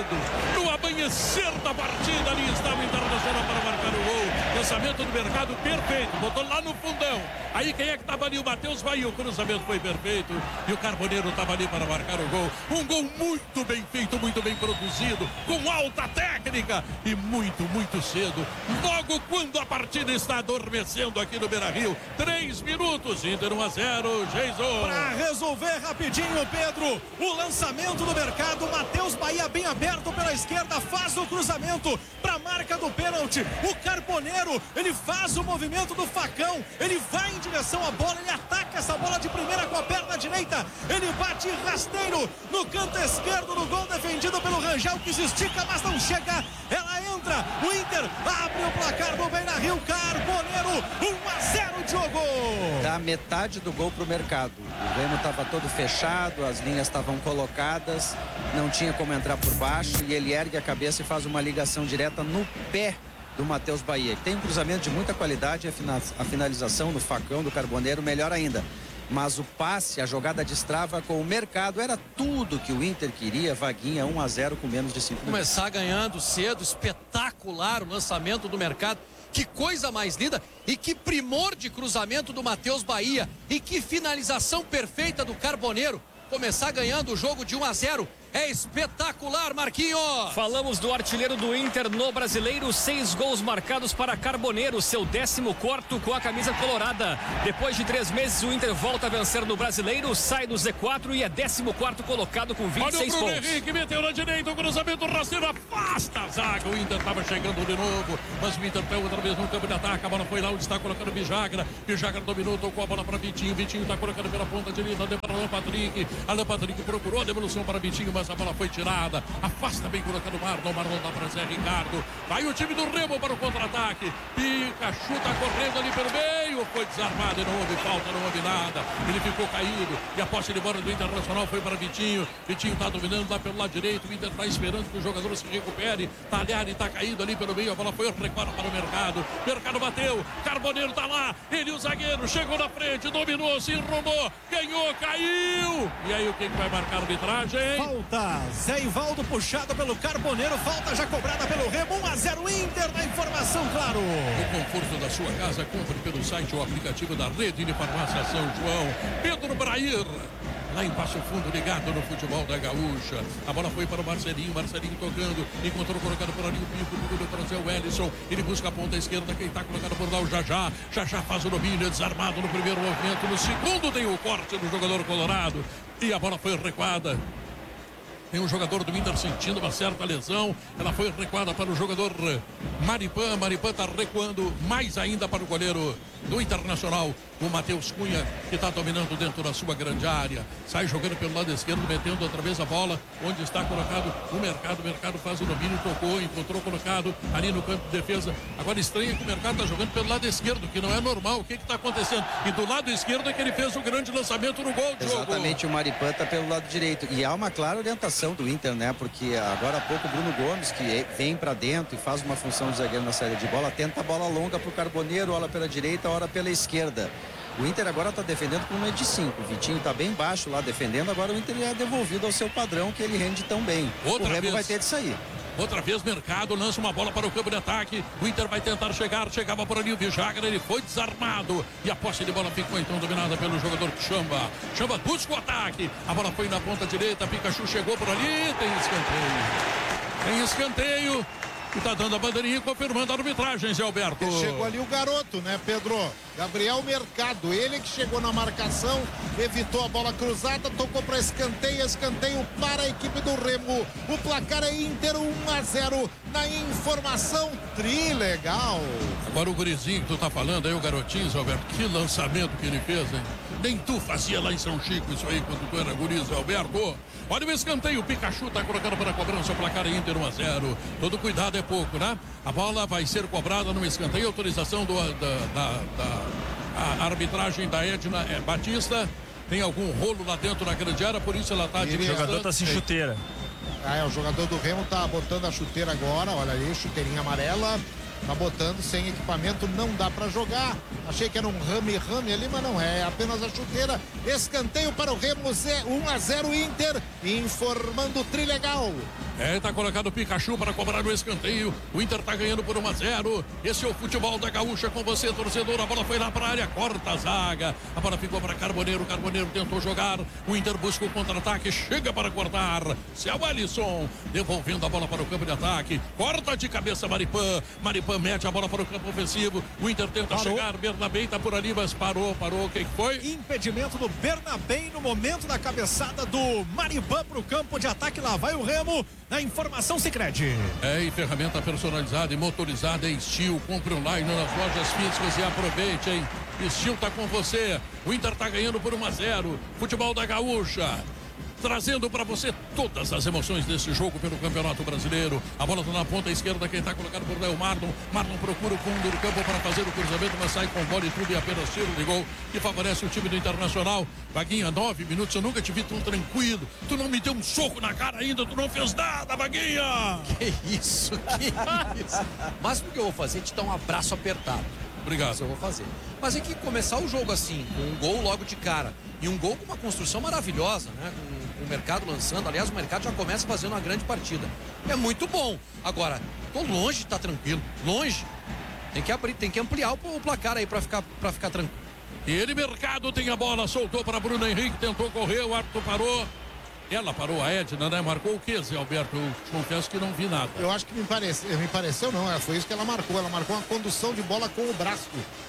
cedo, no amanhecer da partida, ali estava o Internacional para marcar o gol. Lançamento do Mercado perfeito, botou lá no fundão. Aí quem é que estava ali? O Matheus Bahia. O cruzamento foi perfeito e o Carboneiro estava ali para marcar o gol. Um gol muito bem feito, muito bem produzido, com alta técnica e muito cedo. Logo quando a partida está adormecendo aqui no Beira-Rio. 3 minutos, Inter 1 a 0, Jason. Para resolver rapidinho, Pedro, o lançamento do Mercado, Matheus Bahia bem aberto pela esquerda, faz o cruzamento para a marca do pênalti. O Carboneiro, ele faz o movimento do facão, ele vai em direção à bola, ele ataca essa bola de primeira com a perna direita, ele bate rasteiro no canto esquerdo do gol, defendido pelo Rangel, que se estica, mas não chega, ela entra, o Inter abre o placar do Beira-Rio. Carboneiro, 1 a 0, Diogo. Dá metade do gol pro Mercado. O Remo estava todo fechado, as linhas estavam colocadas, não tinha como entrar por baixo, e ele ergue a cabeça e faz uma ligação direta no pé do Matheus Bahia. Tem um cruzamento de muita qualidade, a finalização no facão do Carboneiro melhor ainda. Mas o passe, a jogada destrava com o Mercado, era tudo que o Inter queria. Vaguinha 1 a 0 com menos de 5 minutos. Começar ganhando cedo, espetacular o lançamento do Mercado. Que coisa mais linda e que primor de cruzamento do Matheus Bahia e que finalização perfeita do Carboneiro. Começar ganhando o jogo de 1 a 0 é espetacular, Marquinhos. Falamos do artilheiro do Inter no Brasileiro, 6 gols marcados para Carboneiro, seu 14º com a camisa colorada. Depois de 3 meses, o Inter volta a vencer no Brasileiro, sai do Z4 e é 14º colocado com 26 pontos. Olha o Bruno Henrique, meteu na direita, o cruzamento rasteiro, afasta a zaga. O Inter estava chegando de novo, mas o Inter pega outra vez no campo de ataque. A bola foi lá onde está colocando o Bijagra. Bijagra dominou, tocou a bola para Vitinho. Vitinho está colocando pela ponta direita, deu para Alan Patrick. Alan Patrick procurou a devolução para Vitinho, mas a bola foi tirada. Afasta bem colocando o Marlon. Marlon dá para Zé Ricardo. Vai o time do Remo para o contra-ataque. Pikachu está correndo ali pelo meio. Foi desarmado e não houve falta, não houve nada. Ele ficou caído. E a posse de bola do Internacional foi para Vitinho. Vitinho está dominando lá pelo lado direito. O Inter está esperando que o jogador se recupere. Talhari está caído ali pelo meio. A bola foi recuada para o Mercado. Mercado bateu. Carboneiro está lá. Ele, o zagueiro, chegou na frente. Dominou, se enrolou. Ganhou, caiu. E aí o que vai marcar a arbitragem? Falta. Zé Ivaldo puxado pelo Carboneiro. Falta já cobrada pelo Remo. 1 a 0 Inter na informação, claro. O conforto da sua casa, compre pelo site ou aplicativo da Rede de Farmácia São João. Pedro Brair, lá em Passo Fundo, ligado no futebol da Gaúcha. A bola foi para o Marcelinho tocando, encontrou colocado por ali o Pico, trazer o Ellison. Ele busca a ponta esquerda, quem está colocado por lá o Jajá. Jajá faz o domínio, desarmado no primeiro movimento. No segundo tem o corte do jogador colorado. E a bola foi recuada. Tem um jogador do Inter sentindo uma certa lesão. Ela foi recuada para o jogador Maripan. Maripan está recuando mais ainda para o goleiro do Internacional, o Matheus Cunha, que está dominando dentro da sua grande área. Sai jogando pelo lado esquerdo, metendo outra vez a bola onde está colocado o Mercado. O Mercado faz o domínio, tocou, encontrou colocado ali no campo de defesa. Agora estranha que o Mercado está jogando pelo lado esquerdo, que não é normal. O que está acontecendo? E do lado esquerdo é que ele fez o grande lançamento no gol, Diogo. Exatamente, o Maripan está pelo lado direito. E há uma clara orientação do Inter, né? Porque agora há pouco o Bruno Gomes, que vem para dentro e faz uma função de zagueiro na saída de bola, tenta a bola longa para o Carboneiro, ora pela direita, ora pela esquerda. O Inter agora está defendendo com uma de 5. O Vitinho está bem baixo lá defendendo. Agora o Inter é devolvido ao seu padrão, que ele rende tão bem. O Remo vai ter de sair. Outra vez Mercado lança uma bola para o campo de ataque. O Inter vai tentar chegar. Chegava por ali o Vijagra. Ele foi desarmado. E a posse de bola ficou então dominada pelo jogador Chamba. Chamba busca o ataque. A bola foi na ponta direita. Pikachu chegou por ali. Tem escanteio. E tá dando a bandeirinha, confirmando a arbitragem, Zé Alberto. Chegou ali o garoto, né, Pedro? Gabriel Mercado, ele que chegou na marcação, evitou a bola cruzada, tocou para escanteio para a equipe do Remo. O placar é Inter 1 a 0 na informação trilegal. Agora o gurizinho que tu tá falando aí, o garotinho, Zé Alberto, que lançamento que ele fez, hein? Nem tu fazia lá em São Chico isso aí quando tu era guri, Zé Alberto. Olha o escanteio, o Pikachu tá colocando para a cobrança, o placar é Inter 1 a 0. Todo cuidado é pouco, né? A bola vai ser cobrada no escanteio, autorização a arbitragem da Edna Batista. Tem algum rolo lá dentro na grande área, por isso ela tá de... O jogador tá sem chuteira. O jogador do Remo tá botando a chuteira agora, olha ali, chuteirinha amarela. Tá botando sem equipamento, não dá para jogar. Achei que era um rame ali, mas não é apenas a chuteira. Escanteio para o Remo, 1 a 0 Inter, informando o Trilegal. Tá colocado o Pikachu para cobrar o escanteio. O Inter tá ganhando por 1-0. Esse é o futebol da Gaúcha com você, torcedor. A bola foi lá para a área, corta a zaga. A bola ficou para Carboneiro. Carboneiro tentou jogar. O Inter busca o contra-ataque, chega para cortar. Seu Alisson devolvendo a bola para o campo de ataque. Corta de cabeça Maripã. Maripã mete a bola para o campo ofensivo. O Inter tenta chegar. Bernabé tá por ali, mas parou. O que foi? Impedimento do Bernabé no momento da cabeçada do Maripã para o campo de ataque. Lá vai o Remo. Na informação Sicredi. E ferramenta personalizada e motorizada é Steel. Compre online nas lojas físicas e aproveite, hein? Steel tá com você. O Inter tá ganhando por 1-0. Futebol da Gaúcha. Trazendo para você todas as emoções desse jogo pelo Campeonato Brasileiro. A bola está na ponta esquerda, quem está colocado por Léo Marlon. Marlon procura o fundo do campo para fazer o cruzamento, mas sai com bola e tudo e apenas tiro de gol que favorece o time do Internacional. Vaguinha, 9 minutos, eu nunca te vi tão tranquilo. Tu não me deu um soco na cara ainda, tu não fez nada, Vaguinha. Que isso. Mas o que eu vou fazer é te dar um abraço apertado. Obrigado. Isso eu vou fazer. Mas é que começar o jogo assim, com um gol logo de cara, e um gol com uma construção maravilhosa, né? Com o mercado lançando, aliás, o mercado já começa fazendo uma grande partida. É muito bom. Agora, tô longe de estar tranquilo, longe. Tem que ampliar o placar aí para ficar tranquilo. E ele, Mercado, tem a bola, soltou para Bruno Henrique, tentou correr, o árbitro parou. Ela parou, a Edna, né? Marcou o quê, Zé Alberto? Eu confesso que não vi nada. Eu acho que me pareceu não, foi isso que ela marcou. Ela marcou uma condução de bola com o braço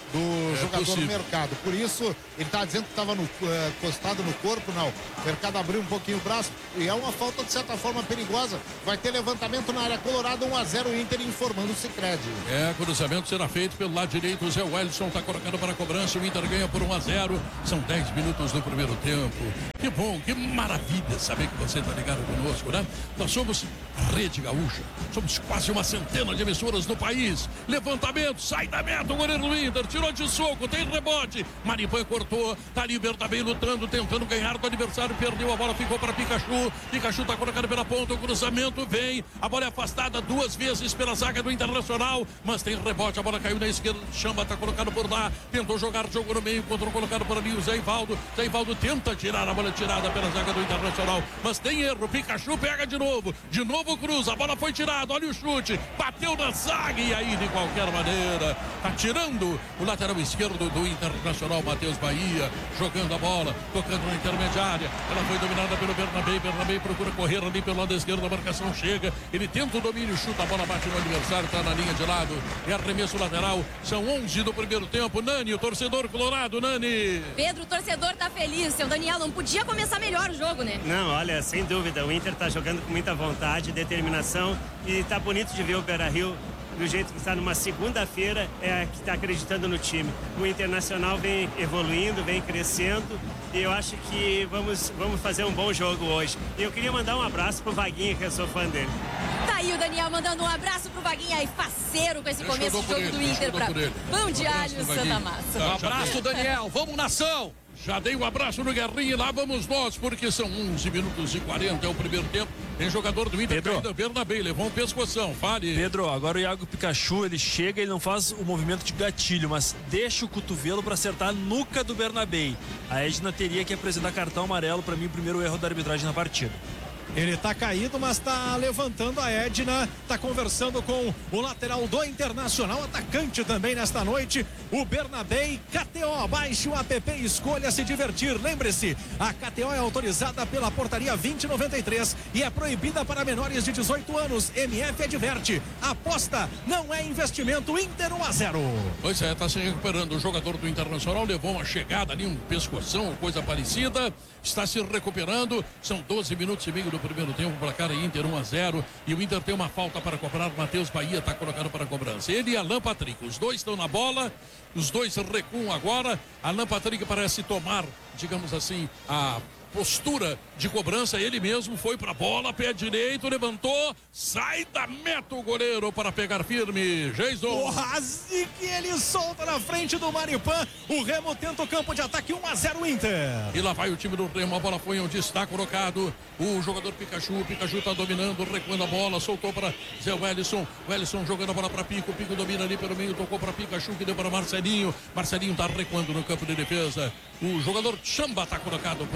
do jogador possível. do Mercado. Por isso, ele está dizendo que estava encostado no corpo, não. O Mercado abriu um pouquinho o braço e é uma falta de certa forma perigosa. Vai ter levantamento na área colorada, 1-0 Inter, informando o Sicredi. Cruzamento será feito pelo lado direito. O Zé Wellison está colocando para a cobrança. O Inter ganha por 1-0. São 10 minutos do primeiro tempo. Que bom, que maravilha saber que você está ligado conosco, né? Nós somos Rede Gaúcha. Somos quase uma centena de emissoras no país. Levantamento, sai da meta, o goleiro do Inter, tirou de soco, tem rebote. Maripã cortou, tá ali o Bernabé lutando, tentando ganhar do adversário, perdeu a bola, ficou para Pikachu. Pikachu tá colocado pela ponta, o cruzamento vem, a bola é afastada 2 vezes pela zaga do Internacional, mas tem rebote, a bola caiu na esquerda, Chamba tá colocado por lá, tentou jogar, jogou no meio, encontrou colocado por ali o Zé Ivaldo. Zé Ivaldo tenta tirar, a bola tirada pela zaga do Internacional, mas tem erro, Pikachu pega de novo cruza, a bola foi tirada, olha o chute, bateu na zaga e aí de qualquer maneira, tá tirando o lateral esquerdo do Internacional, Matheus Bahia, jogando a bola, tocando na intermediária, ela foi dominada pelo Bernabé procura correr ali pelo lado esquerdo, a marcação chega, ele tenta o domínio, chuta, a bola bate no adversário, tá na linha de lado, é arremesso lateral, são 11 do primeiro tempo. Nani, o torcedor colorado, Nani. Pedro, o torcedor tá feliz, seu Daniel, não podia começar melhor o jogo, né? Não, olha, sem dúvida, o Inter tá jogando com muita vontade, determinação e tá bonito de ver o Beira-Rio do jeito que está numa segunda-feira, que está acreditando no time. O Internacional vem evoluindo, vem crescendo e eu acho que vamos fazer um bom jogo hoje. E eu queria mandar um abraço pro Vaguinha, que eu sou fã dele. Tá aí o Daniel mandando um abraço pro Vaguinha aí, faceiro com esse começo de jogo do Inter pra Pão de Alho Santa Massa. Um abraço, Daniel, vamos nação! Já dei um abraço no Guerrinha e lá vamos nós, porque são 11 minutos e 40, é o primeiro tempo. Tem jogador do Inter, Pedro. Bernabé, levou um pescoção, fale. Pedro, agora o Iago Pikachu, ele chega e não faz o movimento de gatilho, mas deixa o cotovelo para acertar a nuca do Bernabé. A Edna teria que apresentar cartão amarelo, para mim, o primeiro erro da arbitragem na partida. Ele tá caído, mas tá levantando a Edna, tá conversando com o lateral do Internacional, atacante também nesta noite, o Bernabé. KTO, baixe o app e escolha se divertir. Lembre-se, a KTO é autorizada pela portaria 2093 e é proibida para menores de 18 anos. MF adverte, aposta não é investimento. Inter 1-0. Pois é, tá se recuperando. O jogador do Internacional levou uma chegada ali, um pescoção, coisa parecida, está se recuperando. São 12 minutos e meio do primeiro tempo, o placar é Inter 1-0 e o Inter tem uma falta para cobrar. Matheus Bahia está colocado para a cobrança. Ele e Alan Patrick, os dois estão na bola, os dois recuam agora. Alan Patrick parece tomar, digamos assim, a postura de cobrança, ele mesmo foi para a bola, pé direito, levantou, sai da meta o goleiro para pegar firme. Jason. Quase que ele solta na frente do Maripã. O Remo tenta o campo de ataque, 1-0 Inter. E lá vai o time do Remo, a bola foi onde está colocado o jogador Pikachu. Pikachu está dominando, recuando a bola, soltou para Zé Wellison. Wellison jogando a bola para Pico. Pico domina ali pelo meio, tocou para Pikachu, que deu para Marcelinho. Marcelinho está recuando no campo de defesa. O jogador Chamba está colocado por ali.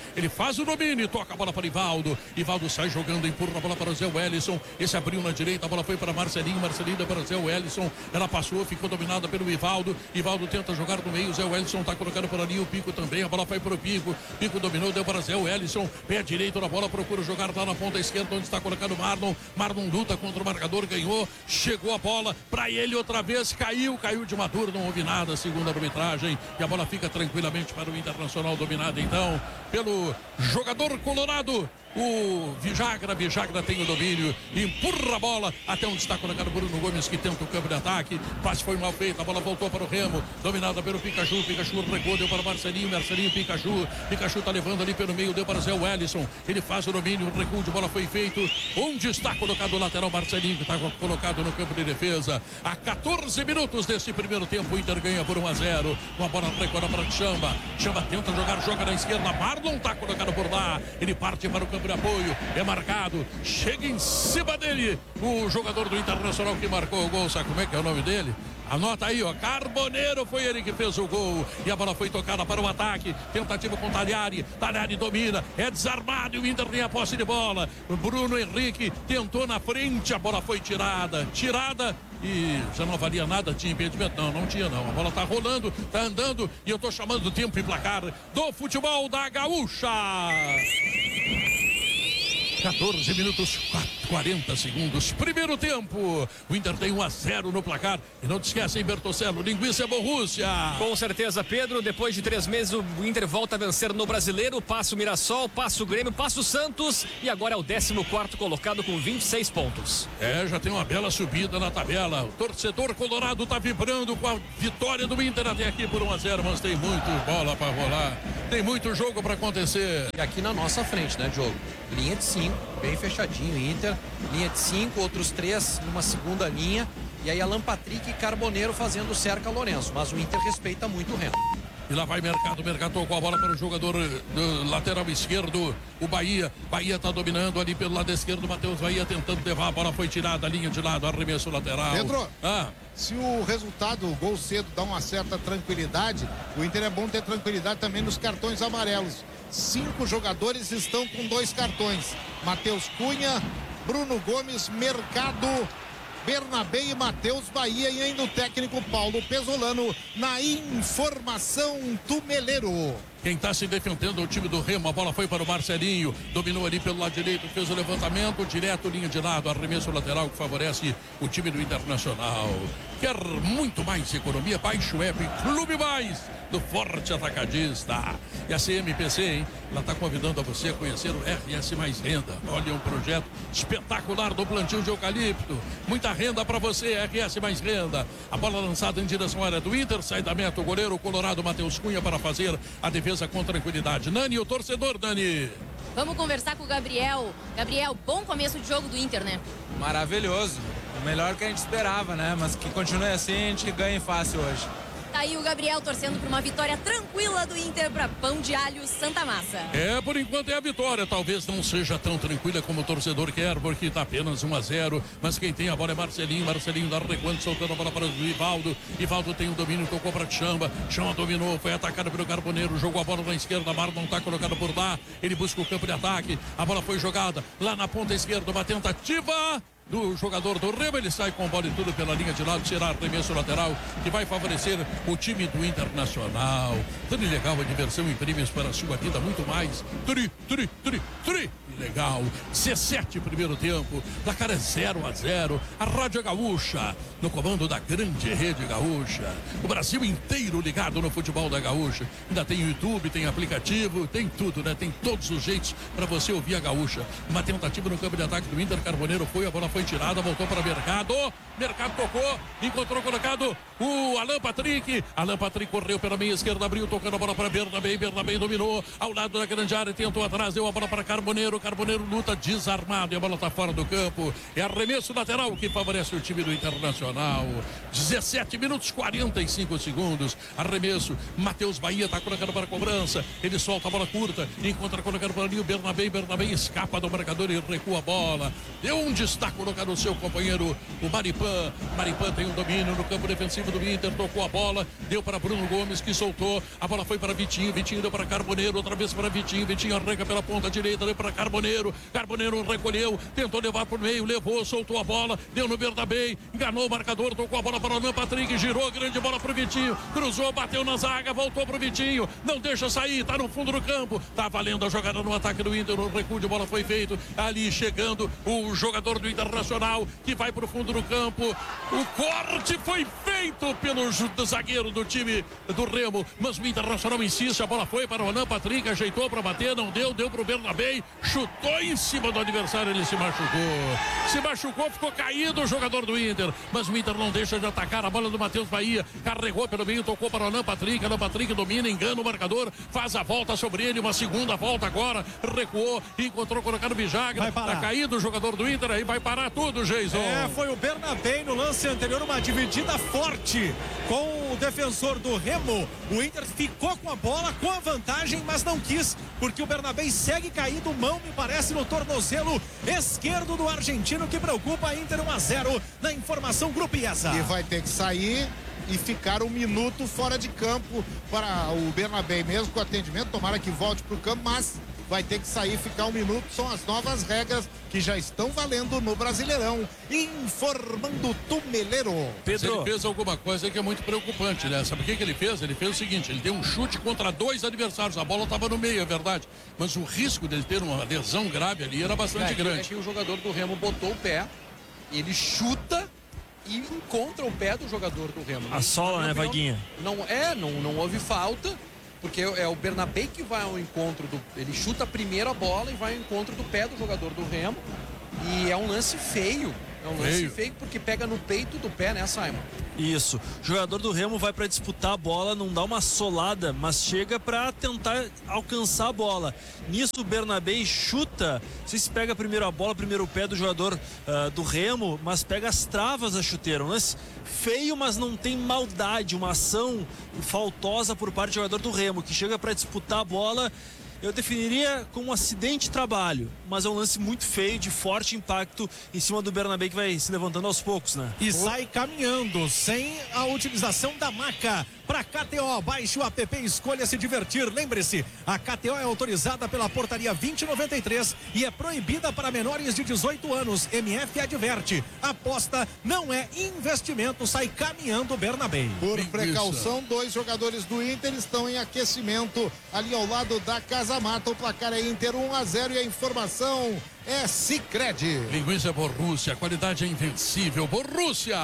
Ele faz o domínio, toca a bola para Ivaldo. Ivaldo sai jogando, empurra a bola para o Zé Wellison. Esse abriu na direita, a bola foi para Marcelinho. Marcelinho deu para o Zé Wellison. Ela passou, ficou dominada pelo Ivaldo. Ivaldo tenta jogar no meio. O Zé Wellison está colocando por ali o Pico também. A bola foi para o Pico. Pico dominou, deu para o Zé Wellison. Pé direito na bola, procura jogar lá na ponta esquerda, onde está colocando o Marlon. Marlon luta contra o marcador, ganhou. Chegou a bola para ele outra vez. Caiu de maduro, não houve nada, segundo a arbitragem. E a bola fica tranquilamente para o Internacional, dominada então pelo jogador colorado. O Vijagra tem o domínio, empurra a bola até onde está colocado Bruno Gomes, que tenta o campo de ataque. Passe foi mal feito, a bola voltou para o Remo, dominada pelo Pikachu. Pikachu recuou, deu para Marcelinho. Pikachu está levando ali pelo meio, deu para Zé Wellison. Ele faz o domínio, o recuo de bola foi feito. Onde está colocado o lateral Marcelinho, que está colocado no campo de defesa. A 14 minutos desse primeiro tempo, o Inter ganha por 1-0. Uma bola recuada para Chamba. Chamba tenta joga na esquerda. Marlon está colocado por lá. Ele parte para o campo de apoio, é marcado, chega em cima dele o jogador do Internacional que marcou o gol. Sabe como é que é o nome dele? Anota aí, ó, Carboneiro, foi ele que fez o gol. E a bola foi tocada para o ataque. Tentativa com Tagliari domina, é desarmado e o Inter tem a posse de bola. O Bruno Henrique tentou na frente, a bola foi tirada e já não valia nada, tinha impedimento? Não tinha não. A bola tá rolando, tá andando e eu tô chamando do tempo e placar do futebol da Gaúcha. 14 minutos, 40 segundos. Primeiro tempo. O Inter tem 1-0 no placar. E não te esquece, hein, Bertoncello? Linguiça é Borrússia. Com certeza, Pedro. Depois de 3 meses, o Inter volta a vencer no Brasileiro. Passa o Mirassol, passa o Grêmio, passa o Santos. E agora é o 14º colocado com 26 pontos. Já tem uma bela subida na tabela. O torcedor colorado tá vibrando com a vitória do Inter até aqui por 1-0. Mas tem muito bola para rolar. Tem muito jogo para acontecer. E aqui na nossa frente, né, Diogo? Linha de 5, bem fechadinho, Inter. Linha de 5, outros 3 numa segunda linha. E aí Alan Patrick e Carboneiro fazendo cerca Lourenço. Mas o Inter respeita muito o Remo. E lá vai Mercado tocou a bola para o jogador do lateral esquerdo, o Bahia. Bahia está dominando ali pelo lado esquerdo, Matheus Bahia tentando levar, a bola foi tirada, linha de lado, arremesso lateral. Pedro, se o resultado, o gol cedo, dá uma certa tranquilidade, o Inter é bom ter tranquilidade também nos cartões amarelos. 5 jogadores estão com 2 cartões. Matheus Cunha, Bruno Gomes, Mercado, Bernabé e Matheus Bahia, e ainda o técnico Paulo Pesolano na informação do Meleiro. Quem está se defendendo é o time do Remo. A bola foi para o Marcelinho, dominou ali pelo lado direito, fez o levantamento, direto, linha de lado, arremesso lateral que favorece o time do Internacional. Quer muito mais economia? Baixe o app Clube Mais do Forte Atacadista. E a CMPC, hein? Ela está convidando a você a conhecer o RS Mais Renda. Olha, um projeto espetacular do plantio de eucalipto. Muita renda para você, RS Mais Renda. A bola lançada em direção à área do Inter, sai da meta o goleiro colorado Matheus Cunha para fazer a defesa com tranquilidade. Nani, o torcedor, Nani. Vamos conversar com o Gabriel. Gabriel, bom começo de jogo do Inter, né? Maravilhoso. O melhor que a gente esperava, né? Mas que continue assim, a gente ganhe fácil hoje. Tá aí o Gabriel torcendo por uma vitória tranquila do Inter para Pão de Alho Santa Massa. Por enquanto é a vitória. Talvez não seja tão tranquila como o torcedor quer, porque tá apenas 1-0. Mas quem tem a bola é Marcelinho. Marcelinho dá recuando, soltando a bola para o Ivaldo. Ivaldo tem o domínio, tocou para Chamba. Chamba dominou, foi atacado pelo Carboneiro. Jogou a bola na esquerda. Marlon tá colocado por lá. Ele busca o campo de ataque. A bola foi jogada lá na ponta esquerda. Uma tentativa do jogador do Remo, ele sai com a bola e tudo pela linha de lado, será arremesso lateral que vai favorecer o time do Internacional. Tudo legal, a diversão em prêmios para a sua vida, muito mais. Legal, 17 primeiro tempo, placar é 0-0. A Rádio Gaúcha, no comando da grande rede Gaúcha, o Brasil inteiro ligado no futebol da Gaúcha. Ainda tem YouTube, tem aplicativo, tem tudo, né? Tem todos os jeitos para você ouvir a Gaúcha. Uma tentativa no campo de ataque do Inter, Carboneiro foi, a bola foi tirada, voltou para Mercado tocou, encontrou colocado o Alan Patrick correu pela meia esquerda, abriu, tocando a bola para Bernabé dominou ao lado da grande área, tentou atrás, deu a bola para Carboneiro luta desarmado e a bola está fora do campo. É arremesso lateral que favorece o time do Internacional. 17 minutos 45 segundos. Arremesso. Matheus Bahia está colocando para a cobrança. Ele solta a bola curta. Encontra colocando para ali o Bernabé. Bernabé escapa do marcador e recua a bola. Deu um destaque colocado o seu companheiro, o Maripan. Maripan tem um domínio no campo defensivo. time do Inter, tocou a bola, deu para Bruno Gomes, que soltou, a bola foi para Vitinho, Vitinho deu para Carboneiro, outra vez para Vitinho, Vitinho arranca pela ponta direita, deu para Carboneiro, Carboneiro recolheu, tentou levar por meio, levou, soltou a bola, deu no Bernabé, enganou o marcador, tocou a bola para o Alan Patrick, girou, grande bola para o Vitinho, cruzou, bateu na zaga, voltou para o Vitinho, não deixa sair, tá no fundo do campo, tá valendo a jogada no ataque do Inter, o recuo de bola foi feito, ali chegando o jogador do Internacional, que vai para o fundo do campo, o corte foi feito pelo zagueiro do time do Remo, mas o Internacional insiste, a bola foi para o Alan Patrick, ajeitou para bater, não deu, deu para o Bernabé, chutou em cima do adversário, ele se machucou, ficou caído o jogador do Inter, mas o Inter não deixa de atacar, a bola do Matheus Bahia, carregou pelo meio, tocou para o Alan Patrick domina, engana o marcador, faz a volta sobre ele, uma segunda volta agora, recuou, encontrou colocando o Bijagra, tá caído o jogador do Inter, aí vai parar tudo, Jason. Foi o Bernabé no lance anterior, uma dividida forte com o defensor do Remo, o Inter ficou com a bola, com a vantagem, mas não quis, porque o Bernabé segue caído, mão me parece no tornozelo esquerdo do argentino, que preocupa a Inter 1-0 na informação Grupo IESA. E vai ter que sair e ficar um minuto fora de campo para o Bernabé, mesmo com o atendimento, tomara que volte para o campo, mas vai ter que sair e ficar um minuto, são as novas regras que já estão valendo no Brasileirão. Informando Tumeleiro. Pedro, ele fez alguma coisa que é muito preocupante, né? Sabe o que ele fez? Ele fez o seguinte, ele deu um chute contra 2 adversários, a bola estava no meio, é verdade, mas o risco dele ter uma lesão grave ali era bastante grande. É que o jogador do Remo botou o pé, ele chuta e encontra o pé do jogador do Remo. A sola, né, Vaguinha? Não houve falta, porque é o Bernabé que vai ao encontro ele chuta primeiro a bola e vai ao encontro do pé do jogador do Remo, e é um lance feio. É um lance feio porque pega no peito do pé, né, Simon? Isso. O jogador do Remo vai para disputar a bola, não dá uma solada, mas chega para tentar alcançar a bola. Nisso o Bernabé chuta, não sei se pega primeiro a bola, primeiro o pé do jogador do Remo, mas pega as travas da chuteira. Um lance feio, mas não tem maldade, uma ação faltosa por parte do jogador do Remo, que chega para disputar a bola. Eu definiria como um acidente de trabalho, mas é um lance muito feio, de forte impacto em cima do Bernabé, que vai se levantando aos poucos, né? E sai caminhando, sem a utilização da maca. Para KTO, baixe o app e escolha se divertir. Lembre-se, a KTO é autorizada pela portaria 2093 e é proibida para menores de 18 anos. MF adverte, aposta não é investimento, sai caminhando Bernabé. Por precaução, 2 jogadores do Inter estão em aquecimento ali ao lado da Casa Mata. O placar é Inter 1-0 e a informação é Sicredi. Linguiça Borrússia, a qualidade é invencível. Borrússia!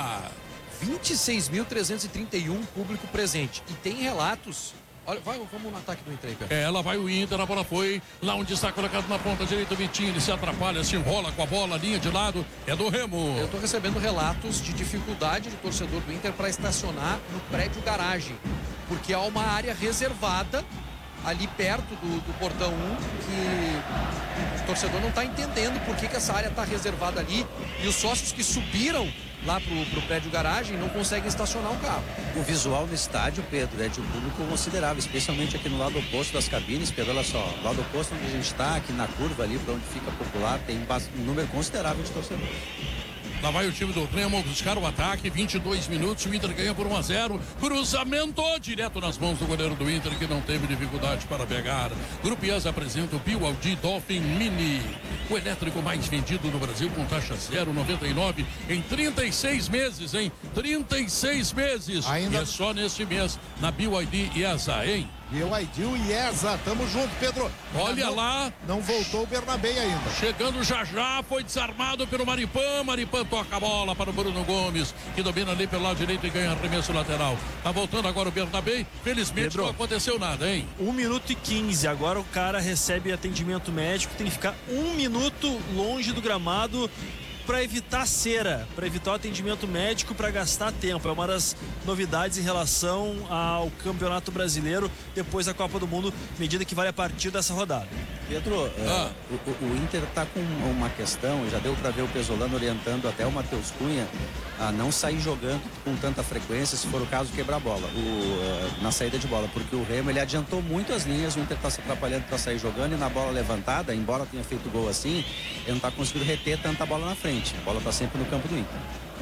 26.331 público presente. E tem relatos. Olha, vamos no ataque do Inter aí, Pedro. Lá vai o Inter, a bola foi lá onde está colocado na ponta direita o Vitinho, ele se atrapalha, se enrola com a bola, linha de lado, é do Remo. Eu estou recebendo relatos de dificuldade do torcedor do Inter para estacionar no prédio garagem, porque há uma área reservada ali perto do portão 1, que o torcedor não está entendendo por que essa área está reservada ali, e os sócios que subiram lá pro prédio garagem não conseguem estacionar o carro. O visual no estádio, Pedro, é de um público considerável, especialmente aqui no lado oposto das cabines. Pedro, olha só, lado oposto onde a gente está, aqui na curva ali, para onde fica popular, tem um número considerável de torcedores. Lá vai o time do Remo buscar o ataque, 22 minutos, o Inter ganha por 1-0, cruzamento direto nas mãos do goleiro do Inter, que não teve dificuldade para pegar. Grupo IESA apresenta o BYD Dolphin Mini, o elétrico mais vendido no Brasil, com taxa 0,99 em 36 meses, hein? 36 meses. E é só neste mês, na BYD IESA, hein? BYD e IESA, tamo junto, Pedro. Olha lá. Não voltou o Bernabé ainda. Chegando já, foi desarmado pelo Maripã. Maripã toca a bola para o Bruno Gomes, que domina ali pelo lado direito e ganha arremesso lateral. Tá voltando agora o Bernabé. Felizmente Pedro, não aconteceu nada, hein? 1 minuto e 15. Agora o cara recebe atendimento médico, tem que ficar 1 minuto longe do gramado para evitar cera, para evitar o atendimento médico, para gastar tempo. É uma das novidades em relação ao Campeonato Brasileiro depois da Copa do Mundo, medida que vale a partir dessa rodada. Pedro, o Inter está com uma questão, já deu para ver o Pesolano orientando até o Matheus Cunha a não sair jogando com tanta frequência, se for o caso, quebrar a bola, na saída de bola, porque o Remo, ele adiantou muito as linhas, o Inter está se atrapalhando para sair jogando, e na bola levantada, embora tenha feito gol assim, ele não está conseguindo reter tanta bola na frente, a bola está sempre no campo do Inter.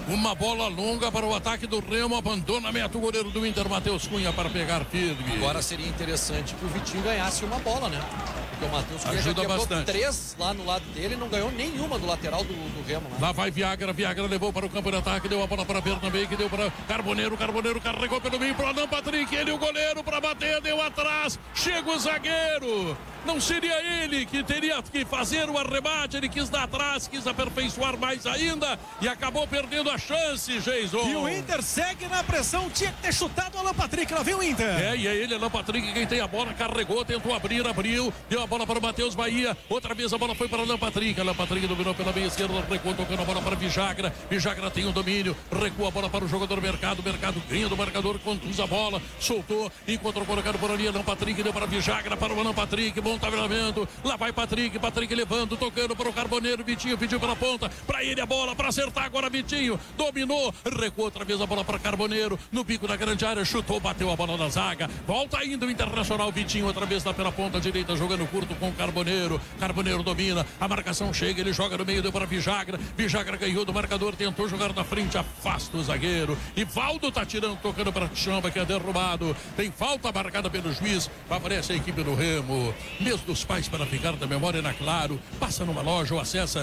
Uma bola longa para o ataque do Remo, abandona a meta o goleiro do Inter, Matheus Cunha, para pegar firme. Agora seria interessante que o Vitinho ganhasse uma bola, né? Porque o Matheus Cunha ajuda já bastante. 3 lá no lado dele e não ganhou nenhuma do lateral do Remo. Né? Lá vai Viagra levou para o campo de ataque, deu a bola para Bernabé, que deu para Carboneiro carregou pelo meio para o Alan Patrick, ele o goleiro para bater, deu atrás, chega o zagueiro. Não seria ele que teria que fazer o arremate, ele quis dar atrás, quis aperfeiçoar mais ainda e acabou perdendo a chance, Jason. E o Inter segue na pressão, tinha que ter chutado o Alan Patrick, lá vem o Inter. E é ele, Alan Patrick, quem tem a bola, carregou, tentou abrir, abriu, deu a bola para o Matheus Bahia, outra vez a bola foi para Alan Patrick dominou pela meia esquerda, recuou, tocando a bola para Vijagra tem o domínio, recua a bola para o jogador Mercado ganha do marcador, conduz a bola, soltou, encontrou colocado por ali, Alan Patrick, deu para Vijagra, para o Alan Patrick, bom tabelamento, lá vai Patrick levando, tocando para o Carboneiro, Vitinho pediu pela ponta, para ele a bola, para acertar agora Vitinho, dominou, recuou outra vez a bola para Carboneiro, no bico da grande área, chutou, bateu a bola na zaga, volta ainda o Internacional, Vitinho outra vez lá pela ponta direita, jogando curto com o Carboneiro domina, a marcação chega, ele joga no meio, deu para Vijagra ganhou do marcador, tentou jogar na frente, afasta o zagueiro, e Valdo tá tirando, tocando para Chamba, que é derrubado, tem falta marcada pelo juiz, favorece a equipe do Remo. Mês dos pais para ficar da memória na Claro, passa numa loja ou acessa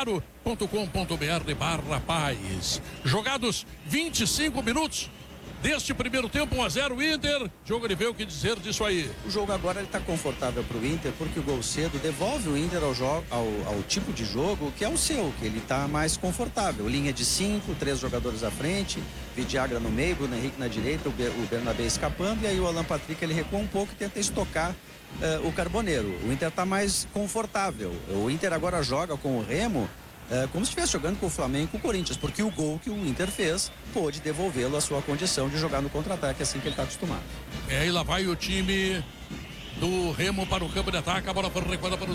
claro.com.br/paz. Jogados 25 minutos deste primeiro tempo, 1-0 Inter. Diogo Oliveira, o que dizer disso aí? O jogo agora ele está confortável para o Inter, porque o gol cedo devolve o Inter ao tipo de jogo que é o seu, que ele está mais confortável. Linha de 5, 3 jogadores à frente, Vidiagra no meio, Bruno Henrique na direita, o Bernabé escapando, e aí o Alan Patrick ele recua um pouco e tenta estocar o Carboneiro. O Inter está mais confortável. O Inter agora joga com o Remo como se estivesse jogando com o Flamengo e com o Corinthians, porque o gol que o Inter fez pôde devolvê-lo à sua condição de jogar no contra-ataque, assim que ele está acostumado. E lá vai o time do Remo para o campo de ataque, a bola foi recuada para o